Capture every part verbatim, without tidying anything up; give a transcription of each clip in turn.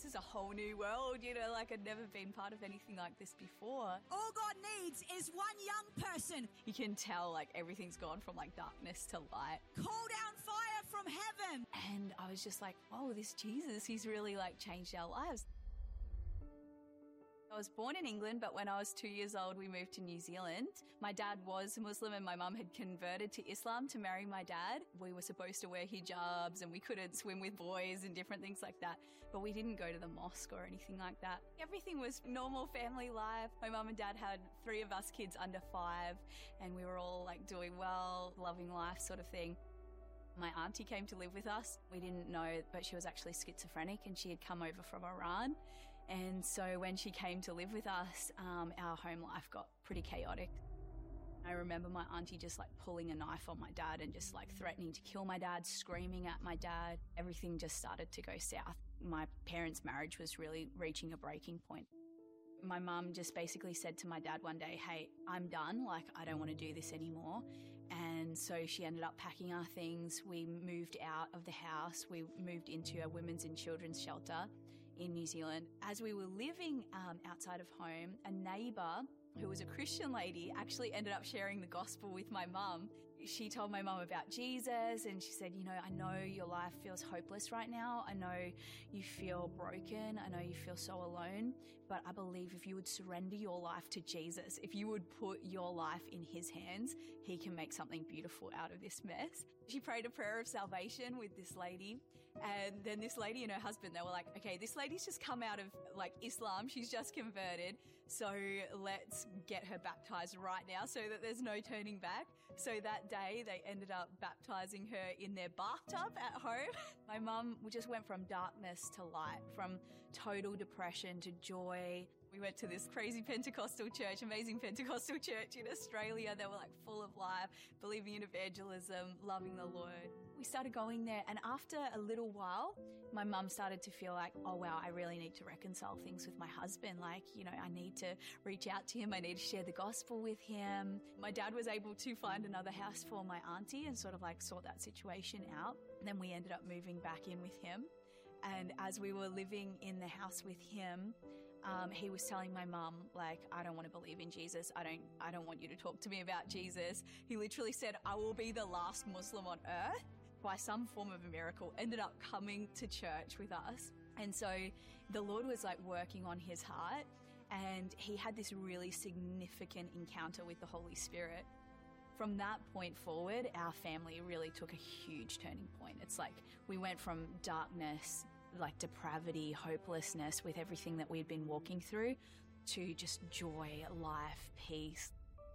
this is a whole new world, you know, like I'd never been part of anything like this before. All God needs is one young person. You can tell like everything's gone from like darkness to light. Call down fire from heaven. And I was just like, oh, this Jesus, he's really like changed our lives. I was born in England, but when I was two years old, we moved to New Zealand. My dad was Muslim and my mum had converted to Islam to marry my dad. We were supposed to wear hijabs and we couldn't swim with boys and different things like that. But we didn't go to the mosque or anything like that. Everything was normal family life. My mum and dad had three of us kids under five and we were all like doing well, loving life sort of thing. My auntie came to live with us. We didn't know, but she was actually schizophrenic and she had come over from Iran. And so when she came to live with us, um, our home life got pretty chaotic. I remember my auntie just like pulling a knife on my dad and just like threatening to kill my dad, screaming at my dad. Everything just started to go south. My parents' marriage was really reaching a breaking point. My mum just basically said to my dad one day, hey, I'm done, like I don't want to do this anymore. And so she ended up packing our things. We moved out of the house. We moved into a women's and children's shelter in New Zealand. As we were living um, outside of home, a neighbour who was a Christian lady actually ended up sharing the gospel with my mum. She told my mum about Jesus and she said, you know, I know your life feels hopeless right now. I know you feel broken. I know you feel so alone, but I believe if you would surrender your life to Jesus, if you would put your life in his hands, he can make something beautiful out of this mess. She prayed a prayer of salvation with this lady, and then this lady and her husband, they were like, okay, this lady's just come out of like Islam. She's just converted. So let's get her baptized right now so that there's no turning back. So that day they ended up baptizing her in their bathtub at home. My mum just went from darkness to light, from total depression to joy. We went to this crazy Pentecostal church, amazing Pentecostal church in Australia. They were like full of life, believing in evangelism, loving the Lord. We started going there, and after a little while, my mum started to feel like, oh wow, I really need to reconcile things with my husband. Like, you know, I need to reach out to him. I need to share the gospel with him. My dad was able to find another house for my auntie and sort of like sort that situation out. And then we ended up moving back in with him. And as we were living in the house with him, um, he was telling my mum, like, I don't want to believe in Jesus. I don't, I don't want you to talk to me about Jesus. He literally said, I will be the last Muslim on earth. By some form of a miracle, ended up coming to church with us. And so the Lord was like working on his heart, and he had this really significant encounter with the Holy Spirit. From that point forward, our family really took a huge turning point. It's like we went from darkness, like depravity, hopelessness with everything that we'd been walking through, to just joy, life, peace.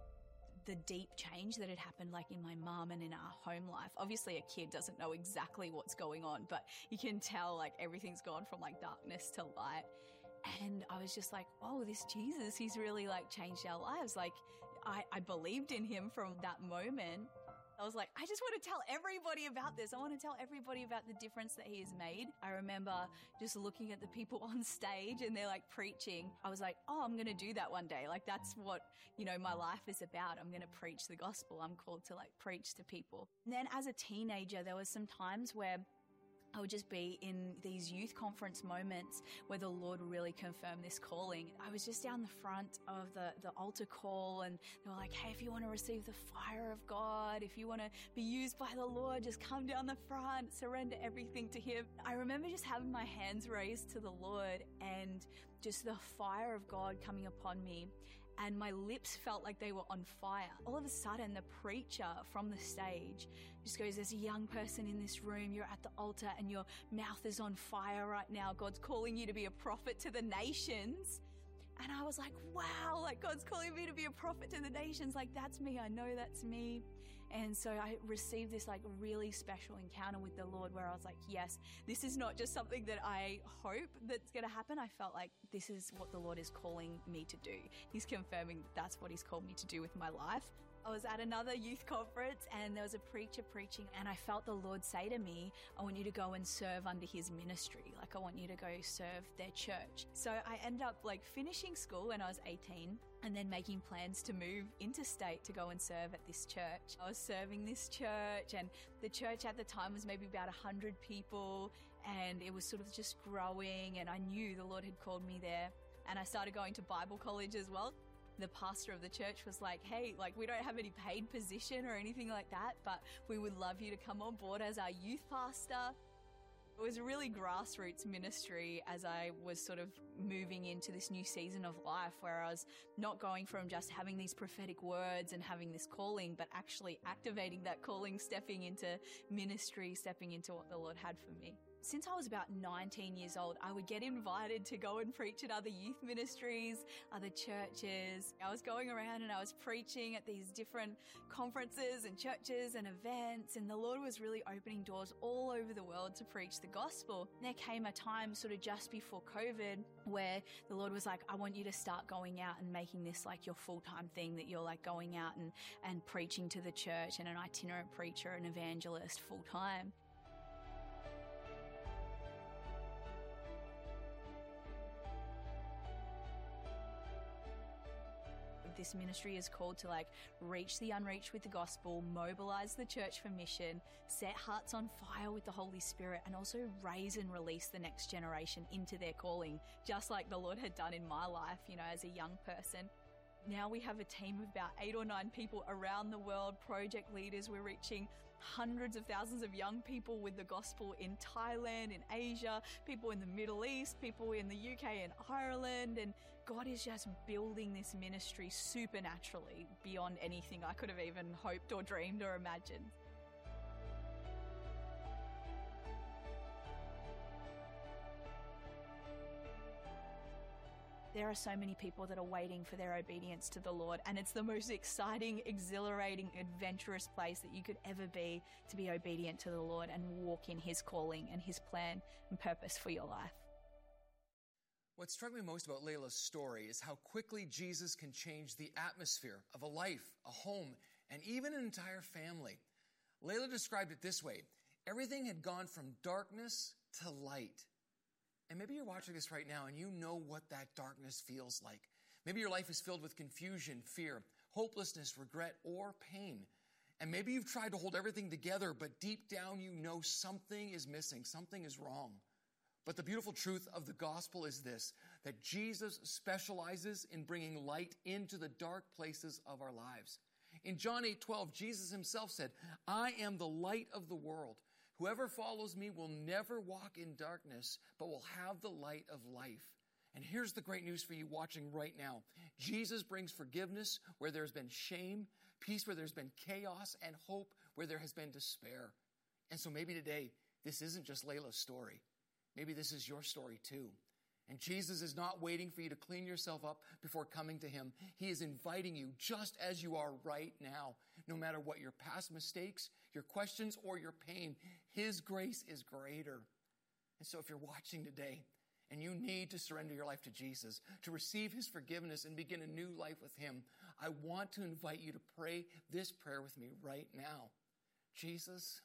The deep change that had happened like in my mum and in our home life. Obviously a kid doesn't know exactly what's going on, but you can tell like everything's gone from like darkness to light. And I was just like, oh, this Jesus, he's really like changed our lives. Like I, I believed in him from that moment. I was like, I just want to tell everybody about this. I want to tell everybody about the difference that he has made. I remember just looking at the people on stage and they're like preaching. I was like, oh, I'm going to do that one day. Like that's what, you know, my life is about. I'm going to preach the gospel. I'm called to like preach to people. And then as a teenager, there was some times where I would just be in these youth conference moments where the Lord really confirmed this calling. I was just down the front of the, the altar call, and they were like, hey, if you want to receive the fire of God, if you want to be used by the Lord, just come down the front, surrender everything to him. I remember just having my hands raised to the Lord and just the fire of God coming upon me. And my lips felt like they were on fire. All of a sudden, the preacher from the stage just goes, there's a young person in this room. You're at the altar and your mouth is on fire right now. God's calling you to be a prophet to the nations. And I was like, wow, like God's calling me to be a prophet to the nations. Like that's me. I know that's me. And so I received this like really special encounter with the Lord where I was like, yes, this is not just something that I hope that's going to happen. I felt like this is what the Lord is calling me to do. He's confirming that that's what he's called me to do with my life. I was at another youth conference and there was a preacher preaching, and I felt the Lord say to me, I want you to go and serve under his ministry. Like I want you to go serve their church. So I ended up like finishing school when I was eighteen. and then making plans to move interstate to go and serve at this church. I was serving this church, and the church at the time was maybe about one hundred people, and it was sort of just growing, and I knew the Lord had called me there. And I started going to Bible college as well. The pastor of the church was like, hey, like we don't have any paid position or anything like that, but we would love you to come on board as our youth pastor. It was a really grassroots ministry as I was sort of moving into this new season of life, where I was not going from just having these prophetic words and having this calling, but actually activating that calling, stepping into ministry, stepping into what the Lord had for me. Since I was about nineteen years old, I would get invited to go and preach at other youth ministries, other churches. I was going around and I was preaching at these different conferences and churches and events, and the Lord was really opening doors all over the world to preach the gospel. And there came a time sort of just before COVID where the Lord was like, I want you to start going out and making this like your full-time thing, that you're like going out and, and preaching to the church and an itinerant preacher, an evangelist full-time. This ministry is called to like reach the unreached with the gospel, mobilize the church for mission, set hearts on fire with the Holy Spirit, and also raise and release the next generation into their calling, just like the Lord had done in my life, you know, as a young person. Now we have a team of about eight or nine people around the world, project leaders. We're reaching hundreds of thousands of young people with the gospel in Thailand, in Asia, people in the Middle East, people in the U K and Ireland. And God is just building this ministry supernaturally beyond anything I could have even hoped or dreamed or imagined. There are so many people that are waiting for their obedience to the Lord, and it's the most exciting, exhilarating, adventurous place that you could ever be, to be obedient to the Lord and walk in His calling and His plan and purpose for your life. What struck me most about Layla's story is how quickly Jesus can change the atmosphere of a life, a home, and even an entire family. Layla described it this way: everything had gone from darkness to light. And maybe you're watching this right now and you know what that darkness feels like. Maybe your life is filled with confusion, fear, hopelessness, regret, or pain. And maybe you've tried to hold everything together, but deep down you know something is missing, something is wrong. But the beautiful truth of the gospel is this, that Jesus specializes in bringing light into the dark places of our lives. In John eight twelve, Jesus himself said, I am the light of the world. Whoever follows me will never walk in darkness, but will have the light of life. And here's the great news for you watching right now. Jesus brings forgiveness where there's been shame, peace where there's been chaos, and hope where there has been despair. And so maybe today, this isn't just Layla's story. Maybe this is your story too. And Jesus is not waiting for you to clean yourself up before coming to Him. He is inviting you just as you are right now. No matter what your past mistakes, your questions, or your pain, His grace is greater. And so if you're watching today and you need to surrender your life to Jesus, to receive His forgiveness and begin a new life with Him, I want to invite you to pray this prayer with me right now. Jesus,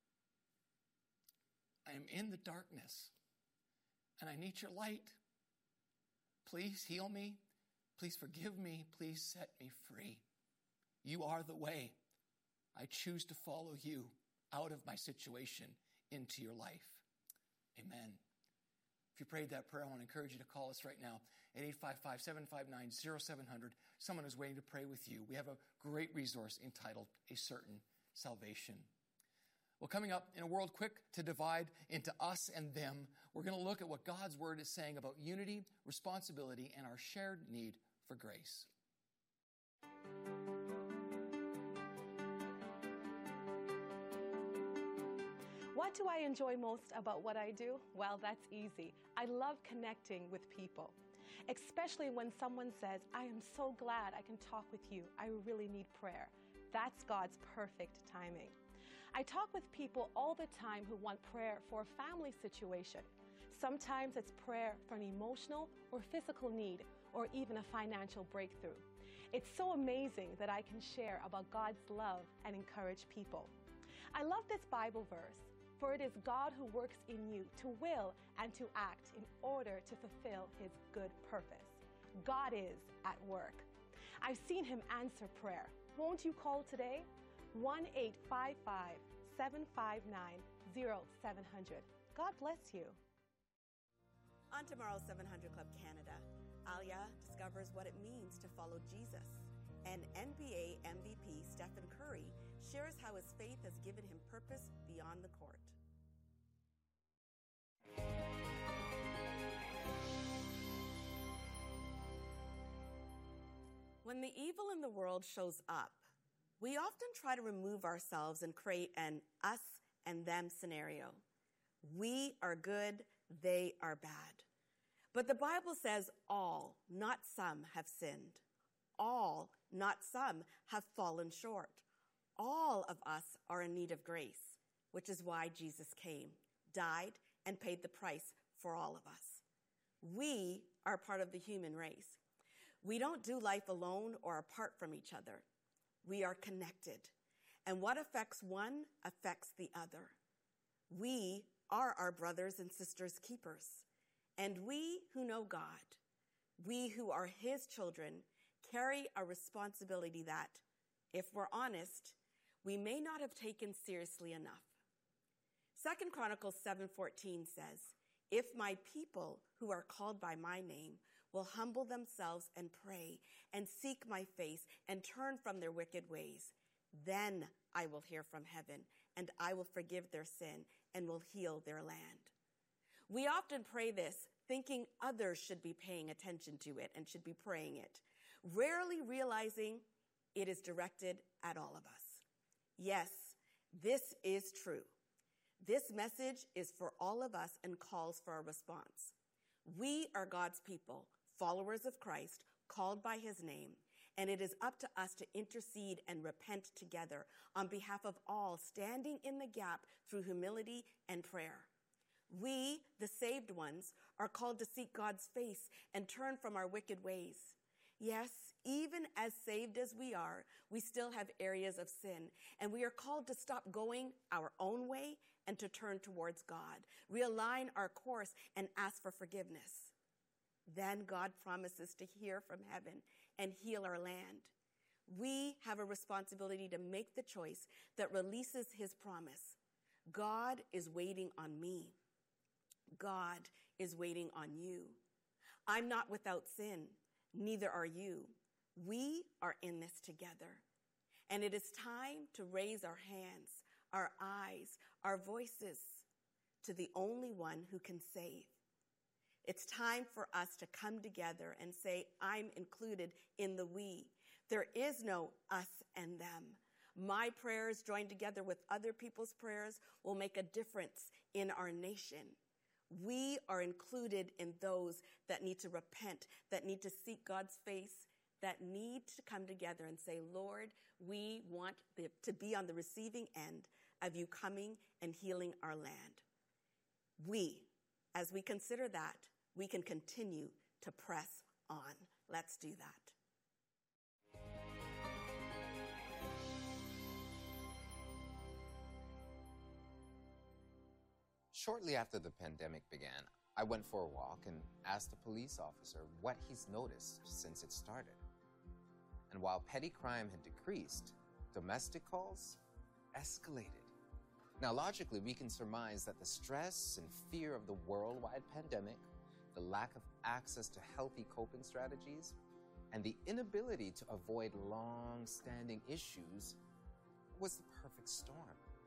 I am in the darkness and I need your light. Please heal me. Please forgive me. Please set me free. You are the way. I choose to follow you out of my situation into your life. Amen. If you prayed that prayer, I want to encourage you to call us right now at eight five five, seven five nine, zero seven zero zero. Someone is waiting to pray with you. We have a great resource entitled A Certain Salvation. Well, coming up, in a world quick to divide into us and them, we're going to look at what God's Word is saying about unity, responsibility, and our shared need for grace. What do I enjoy most about what I do? Well, that's easy. I love connecting with people, especially when someone says, I am so glad I can talk with you. I really need prayer. That's God's perfect timing. I talk with people all the time who want prayer for a family situation. Sometimes it's prayer for an emotional or physical need, or even a financial breakthrough. It's so amazing that I can share about God's love and encourage people. I love this Bible verse, for it is God who works in you to will and to act in order to fulfill His good purpose. God is at work. I've seen him answer prayer. Won't you call today? one eight five five, seven five nine, zero seven zero zero. God bless you. On tomorrow's seven hundred Club Canada, Alia discovers what it means to follow Jesus. And N B A M V P Stephen Curry shares how his faith has given him purpose beyond the court. When the evil in the world shows up, we often try to remove ourselves and create an us and them scenario. We are good, they are bad. But the Bible says all, not some, have sinned. All, not some, have fallen short. All of us are in need of grace, which is why Jesus came, died, and paid the price for all of us. We are part of the human race. We don't do life alone or apart from each other. We are connected, and what affects one affects the other. We are our brothers and sisters' keepers, and we who know God, we who are his children, carry a responsibility that, if we're honest, we may not have taken seriously enough. Second Chronicles seven fourteen says, "If my people who are called by my name will humble themselves and pray and seek my face and turn from their wicked ways, then I will hear from heaven and I will forgive their sin and will heal their land." We often pray this thinking others should be paying attention to it and should be praying it, rarely realizing it is directed at all of us. Yes, this is true. This message is for all of us and calls for a response. We are God's people, followers of Christ, called by his name, and it is up to us to intercede and repent together on behalf of all, standing in the gap through humility and prayer. We, the saved ones, are called to seek God's face and turn from our wicked ways. Yes, even as saved as we are, we still have areas of sin, and we are called to stop going our own way and to turn towards God, realign our course, and ask for forgiveness. Then God promises to hear from heaven and heal our land. We have a responsibility to make the choice that releases his promise. God is waiting on me. God is waiting on you. I'm not without sin. Neither are you. We are in this together. And it is time to raise our hands, our eyes, our voices to the only one who can save. It's time for us to come together and say, I'm included in the we. There is no us and them. My prayers joined together with other people's prayers will make a difference in our nation. We are included in those that need to repent, that need to seek God's face, that need to come together and say, Lord, we want the, to be on the receiving end of you coming and healing our land. We, as we consider that, we can continue to press on. Let's do that. Shortly after the pandemic began, I went for a walk and asked a police officer what he's noticed since it started. And while petty crime had decreased, domestic calls escalated. Now, logically, we can surmise that the stress and fear of the worldwide pandemic, the lack of access to healthy coping strategies, and the inability to avoid long-standing issues was the perfect storm.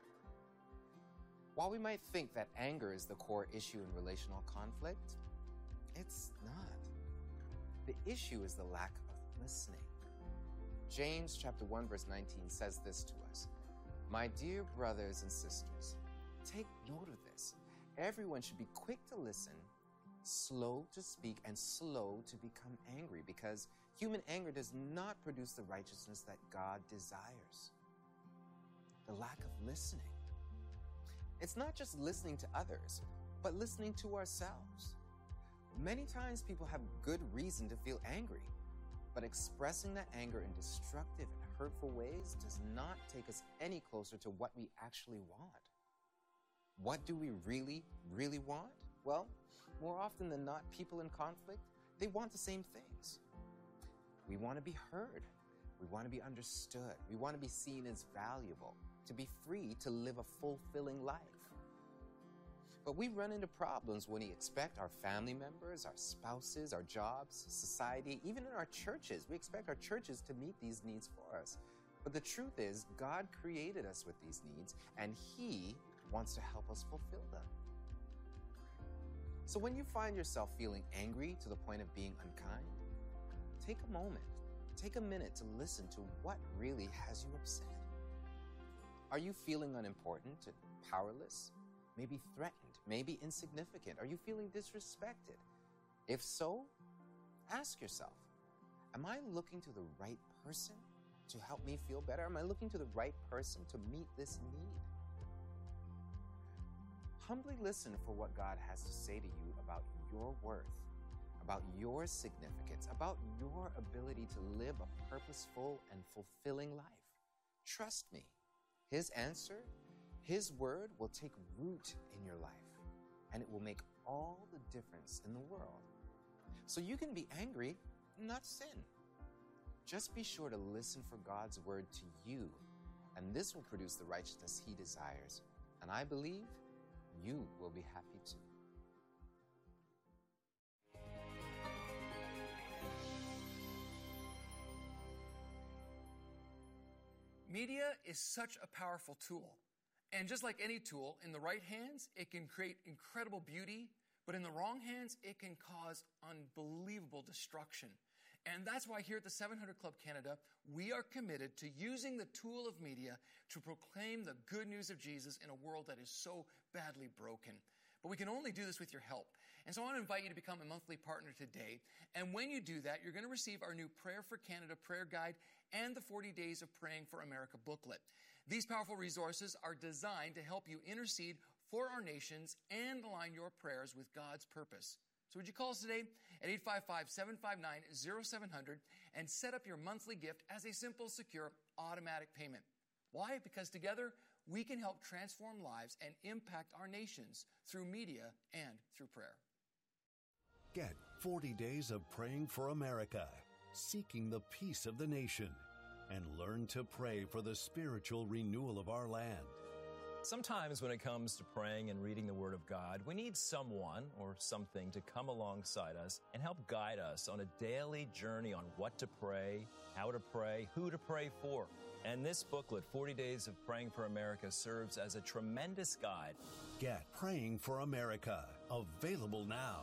While we might think that anger is the core issue in relational conflict, it's not. The issue is the lack of listening. James chapter one verse nineteen says this to us. My dear brothers and sisters, take note of this. Everyone should be quick to listen, slow to speak, and slow to become angry, because human anger does not produce the righteousness that God desires. The lack of listening. It's not just listening to others, but listening to ourselves. Many times people have good reason to feel angry, but expressing that anger in destructive and hurtful ways does not take us any closer to what we actually want. What do we really, really want? Well, more often than not, people in conflict, they want the same things. We want to be heard. We want to be understood. We want to be seen as valuable, to be free to live a fulfilling life. But we run into problems when we expect our family members, our spouses, our jobs, society, even in our churches. We expect our churches to meet these needs for us. But the truth is, God created us with these needs, and He wants to help us fulfill them. So when you find yourself feeling angry to the point of being unkind, take a moment, take a minute to listen to what really has you upset. Are you feeling unimportant and powerless? Maybe threatened, maybe insignificant? Are you feeling disrespected? If so, ask yourself, am I looking to the right person to help me feel better? Am I looking to the right person to meet this need? Humbly listen for what God has to say to you about your worth, about your significance, about your ability to live a purposeful and fulfilling life. Trust me, His answer, His word will take root in your life, and it will make all the difference in the world. So you can be angry, not sin. Just be sure to listen for God's word to you, and this will produce the righteousness He desires. And I believe you will be happy too. Media is such a powerful tool. And just like any tool, in the right hands, it can create incredible beauty, but in the wrong hands, it can cause unbelievable destruction. And that's why here at the seven hundred Club Canada, we are committed to using the tool of media to proclaim the good news of Jesus in a world that is so badly broken. But we can only do this with your help. And so I want to invite you to become a monthly partner today. And when you do that, you're going to receive our new Prayer for Canada prayer guide and the forty days of Praying for America booklet. These powerful resources are designed to help you intercede for our nations and align your prayers with God's purpose. So would you call us today at eight five five, seven five nine, zero seven zero zero and set up your monthly gift as a simple, secure, automatic payment. Why? Because together we can help transform lives and impact our nations through media and through prayer. Get forty days of Praying for America, seeking the peace of the nation, and learn to pray for the spiritual renewal of our land. Sometimes when it comes to praying and reading the Word of God, we need someone or something to come alongside us and help guide us on a daily journey on what to pray, how to pray, who to pray for. And this booklet, forty days of Praying for America, serves as a tremendous guide. Get Praying for America, available now.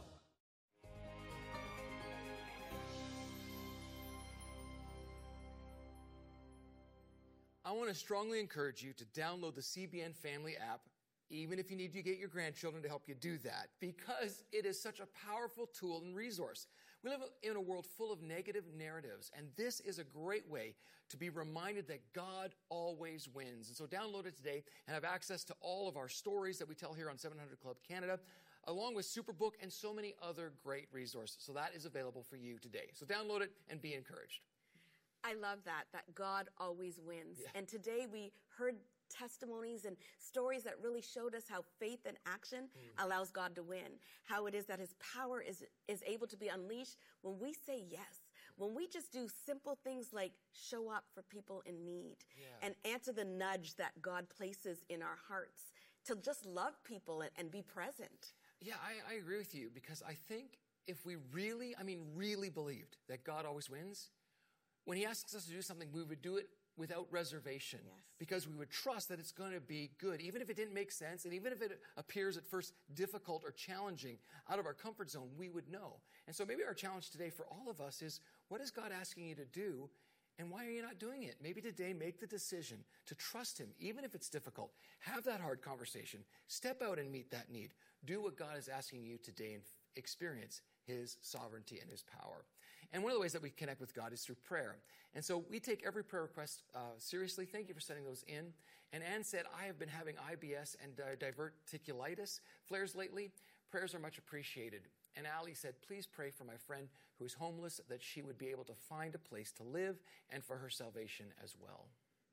I want to strongly encourage you to download the C B N Family app, even if you need to get your grandchildren to help you do that, because it is such a powerful tool and resource. We live in a world full of negative narratives, and this is a great way to be reminded that God always wins. And so download it today and have access to all of our stories that we tell here on seven hundred Club Canada, along with Superbook and so many other great resources. So that is available for you today. So download it and be encouraged. I love that, that God always wins. Yeah. And today we heard testimonies and stories that really showed us how faith and action mm. allows God to win, how it is that His power is, is able to be unleashed when we say yes, when we just do simple things like show up for people in need yeah. and answer the nudge that God places in our hearts to just love people and, and be present. Yeah, I, I agree with you, because I think if we really, I mean, really believed that God always wins, when He asks us to do something, we would do it without reservation, yes. because we would trust that it's going to be good, even if it didn't make sense, and even if it appears at first difficult or challenging, out of our comfort zone, we would know. And so maybe our challenge today for all of us is, what is God asking you to do, and why are you not doing it? Maybe today make the decision to trust Him, even if it's difficult. Have that hard conversation. Step out and meet that need. Do what God is asking you today and experience His sovereignty and His power. And one of the ways that we connect with God is through prayer. And so we take every prayer request uh, seriously. Thank you for sending those in. And Anne said, I have been having I B S and uh, diverticulitis flares lately. Prayers are much appreciated. And Ali said, please pray for my friend who is homeless, that she would be able to find a place to live and for her salvation as well.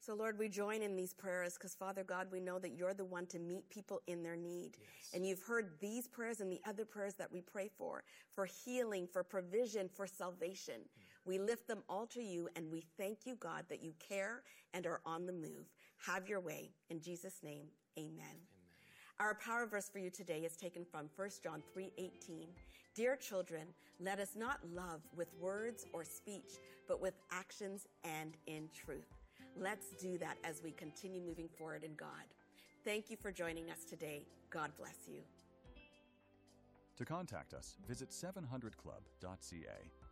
So, Lord, we join in these prayers because, Father God, we know that you're the one to meet people in their need. Yes. And you've heard these prayers and the other prayers that we pray for, for healing, for provision, for salvation. Mm. We lift them all to you, and we thank you, God, that you care and are on the move. Have your way. In Jesus' name, amen. Amen. Our power verse for you today is taken from First John three eighteen. Dear children, let us not love with words or speech, but with actions and in truth. Let's do that as we continue moving forward in God. Thank you for joining us today. God bless you. To contact us, visit seven hundred club dot c a.